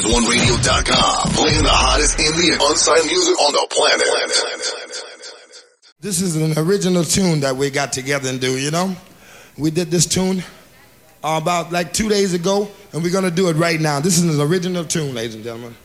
WaveOneRadio.com, playing the hottest indie and unsigned music on the planet. This is an original tune that we got together and do, you know? We did this tune about like 2 days ago, and we're gonna do it right now. This is an original tune, ladies and gentlemen.